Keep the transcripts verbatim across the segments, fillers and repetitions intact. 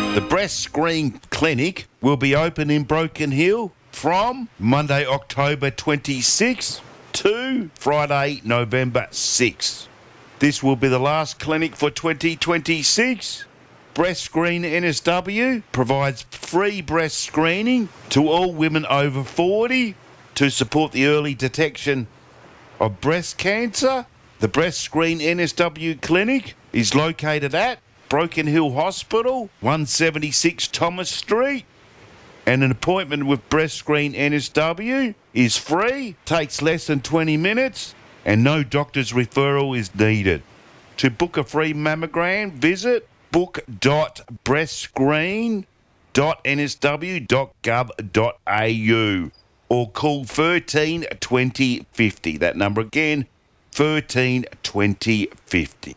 The Breast Screen Clinic will be open in Broken Hill from Monday, October twenty-sixth to Friday, November sixth. This will be the last clinic for twenty twenty-six. Breast Screen N S W provides free breast screening to all women over forty to support the early detection of breast cancer. The Breast Screen N S W clinic is located at Broken Hill Hospital, one seventy-six Thomas Street. And an appointment with Breast Screen N S W is free, takes less than twenty minutes, and no doctor's referral is needed. To book a free mammogram, visit book dot breastscreen dot n s w dot gov dot a u or call thirteen twenty fifty. That number again, thirteen twenty fifty.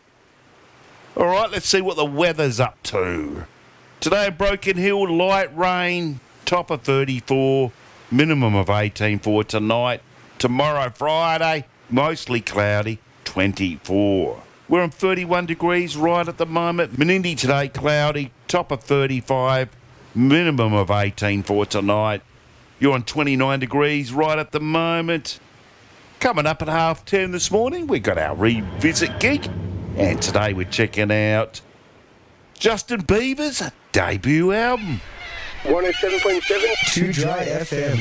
All right, let's see what the weather's up to. Today, Broken Hill, light rain, top of thirty-four, minimum of eighteen for tonight. Tomorrow, Friday, mostly cloudy, twenty-four. We're on thirty-one degrees right at the moment. Menindee today, cloudy, top of thirty-five, minimum of eighteen for tonight. You're on twenty-nine degrees right at the moment. Coming up at half ten this morning, we got our Revisit Geek. And today we're checking out Justin Bieber's debut album. one oh seven point seven Too Dry F M.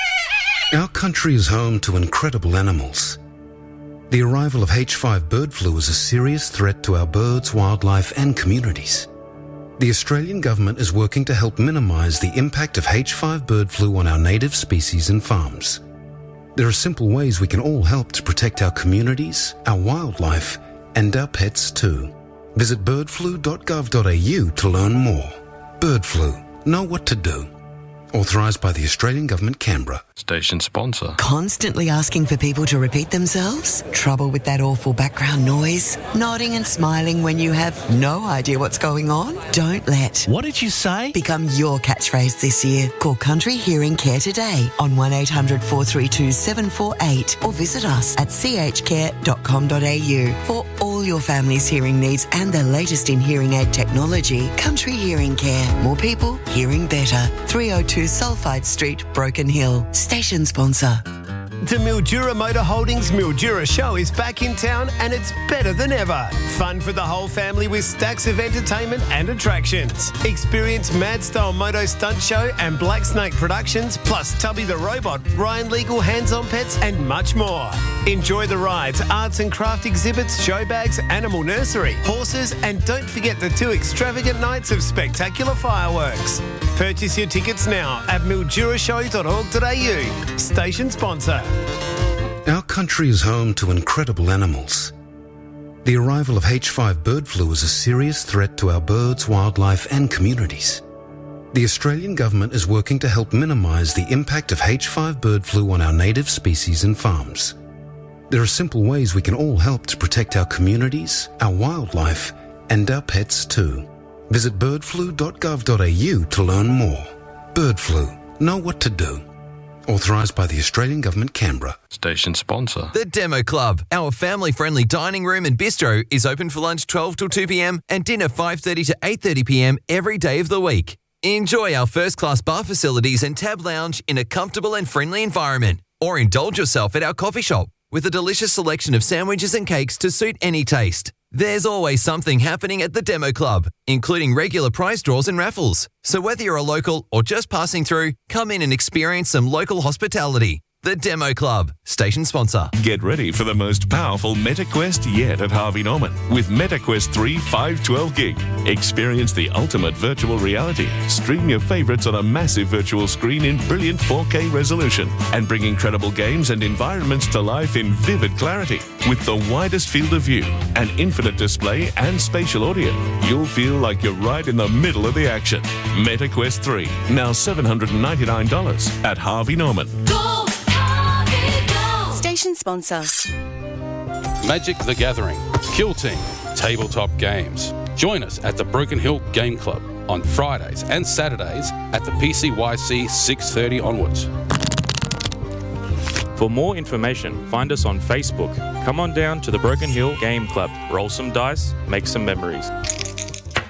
Our country is home to incredible animals. The arrival of H five bird flu is a serious threat to our birds, wildlife and communities. The Australian government is working to help minimise the impact of H five bird flu on our native species and farms. There are simple ways we can all help to protect our communities, our wildlife and our pets too. Visit bird flu dot gov dot a u to learn more. Bird flu. Know what to do. Authorised by the Australian Government, Canberra. Station sponsor. Constantly asking for people to repeat themselves? Trouble with that awful background noise? Nodding and smiling when you have no idea what's going on? Don't let What did you say? become your catchphrase this year. Call Country Hearing Care today on one eight hundred four three two seven four eight or visit us at c h care dot com dot a u for all your family's hearing needs and the latest in hearing aid technology. Country Hearing Care. More people hearing better. three oh two Sulphide Street, Broken Hill. Station sponsor. The Mildura Motor Holdings Mildura Show is back in town and it's better than ever. Fun for the whole family with stacks of entertainment and attractions. Experience Mad Style Moto Stunt Show and Black Snake Productions, plus Tubby the Robot, Ryan Legal Hands-On Pets and much more. Enjoy the rides, arts and craft exhibits, show bags, animal nursery, horses and don't forget the two extravagant nights of spectacular fireworks. Purchase your tickets now at mildura show dot org dot a u. Station sponsor. Our country is home to incredible animals. The arrival of H five bird flu is a serious threat to our birds, wildlife and communities. The Australian government is working to help minimise the impact of H five bird flu on our native species and farms. There are simple ways we can all help to protect our communities, our wildlife and our pets too. Visit bird flu dot gov dot a u to learn more. Bird flu. Know what to do. Authorised by the Australian Government, Canberra. Station sponsor. The Demo Club, our family-friendly dining room and bistro, is open for lunch twelve till two p m and dinner five thirty to eight thirty p m every day of the week. Enjoy our first-class bar facilities and tab lounge in a comfortable and friendly environment. Or indulge yourself at our coffee shop with a delicious selection of sandwiches and cakes to suit any taste. There's always something happening at the Demo Club, including regular prize draws and raffles. So whether you're a local or just passing through, come in and experience some local hospitality. The Demo Club, station sponsor. Get ready for the most powerful MetaQuest yet at Harvey Norman with MetaQuest three five twelve gig. Experience the ultimate virtual reality. Stream your favorites on a massive virtual screen in brilliant four K resolution and bring incredible games and environments to life in vivid clarity. With the widest field of view, an infinite display and spatial audio, you'll feel like you're right in the middle of the action. MetaQuest three, now seven hundred ninety-nine dollars at Harvey Norman. Go! Station sponsor. Magic the Gathering, Kill Team, Tabletop Games. Join us at the Broken Hill Game Club on Fridays and Saturdays at the P C Y C six thirty onwards. For more information, find us on Facebook. Come on down to the Broken Hill Game Club. Roll some dice, make some memories.